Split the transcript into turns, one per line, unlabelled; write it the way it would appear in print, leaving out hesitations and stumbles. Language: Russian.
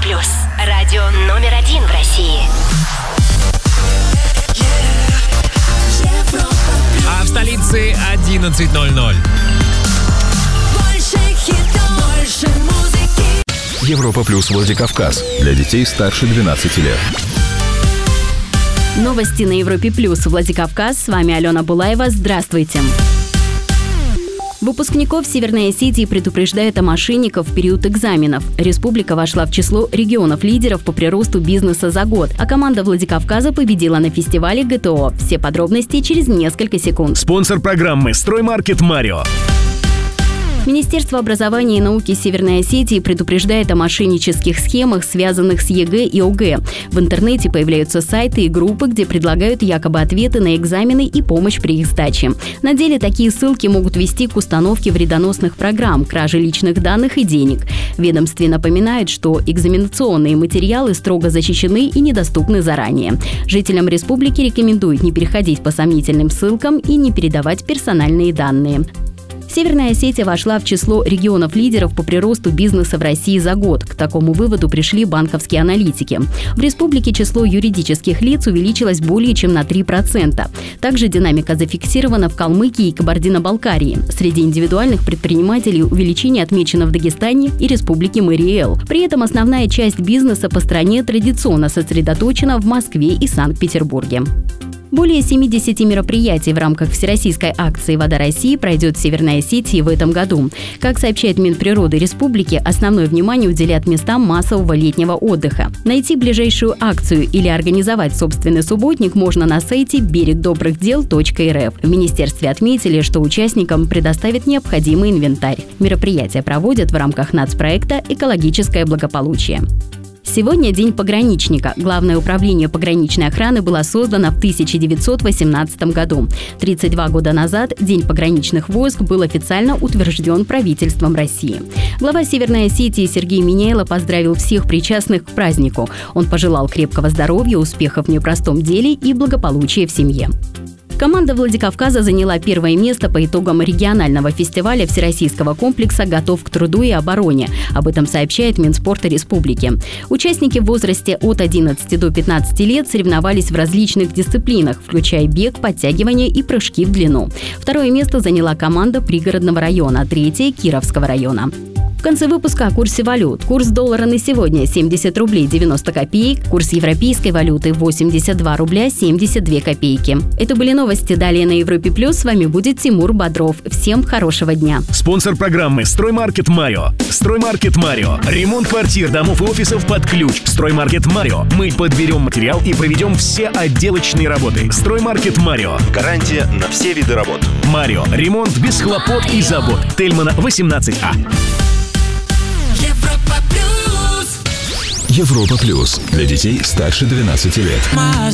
Плюс. Радио номер 1 в России.
А в столице 11:00.
Больше хитов, больше музыки.
Европа Плюс Владикавказ. Для детей старше 12 лет.
Новости на Европе Плюс. Владикавказ. С вами Алена Булаева. Здравствуйте. Выпускников Северной Осетии предупреждают о мошенниках в период экзаменов. Республика вошла в число регионов-лидеров по приросту бизнеса за год, а команда Владикавказа победила на фестивале ГТО. Все подробности через несколько секунд.
Спонсор программы «Строймаркет Марио».
Министерство образования и науки Северной Осетии предупреждает о мошеннических схемах, связанных с ЕГЭ и ОГЭ. В интернете появляются сайты и группы, где предлагают якобы ответы на экзамены и помощь при их сдаче. На деле такие ссылки могут вести к установке вредоносных программ, краже личных данных и денег. В ведомстве напоминают, что экзаменационные материалы строго защищены и недоступны заранее. Жителям республики рекомендуют не переходить по сомнительным ссылкам и не передавать персональные данные. Северная Осетия вошла в число регионов-лидеров по приросту бизнеса в России за год. К такому выводу пришли банковские аналитики. В республике число юридических лиц увеличилось более чем на 3%. Также динамика зафиксирована в Калмыкии и Кабардино-Балкарии. Среди индивидуальных предпринимателей увеличение отмечено в Дагестане и Республике Марий-Эл. При этом основная часть бизнеса по стране традиционно сосредоточена в Москве и Санкт-Петербурге. Более 70 мероприятий в рамках всероссийской акции «Вода России» пройдет в Северной Осетии в этом году. Как сообщает Минприроды республики, основное внимание уделят местам массового летнего отдыха. Найти ближайшую акцию или организовать собственный субботник можно на сайте берегдобрыхдел.рф. В министерстве отметили, что участникам предоставят необходимый инвентарь. Мероприятия проводят в рамках нацпроекта «Экологическое благополучие». Сегодня День пограничника. Главное управление пограничной охраны было создано в 1918 году. 32 года назад День пограничных войск был официально утвержден правительством России. Глава Северной Осетии Сергей Миняйло поздравил всех причастных к празднику. Он пожелал крепкого здоровья, успехов в непростом деле и благополучия в семье. Команда Владикавказа заняла первое место по итогам регионального фестиваля всероссийского комплекса «Готов к труду и обороне». Об этом сообщает Минспорта республики. Участники в возрасте от 11 до 15 лет соревновались в различных дисциплинах, включая бег, подтягивание и прыжки в длину. Второе место заняла команда Пригородного района, третье – Кировского района. В конце выпуска о курсе валют. Курс доллара на сегодня 70 рублей 90 копеек, курс европейской валюты 82 рубля 72 копейки. Это были новости. Далее на Европе Плюс с вами будет Тимур Бодров. Всем хорошего дня.
Спонсор программы «Строймаркет Марио». «Строймаркет Марио». Ремонт квартир, домов и офисов под ключ. «Строймаркет Марио». Мы подберем материал и проведем все отделочные работы. «Строймаркет Марио».
Гарантия на все виды работ.
Марио. Ремонт без хлопот и забот. Тельмана 18А.
Европа Плюс.
Европа Плюс. Для детей старше 12 лет.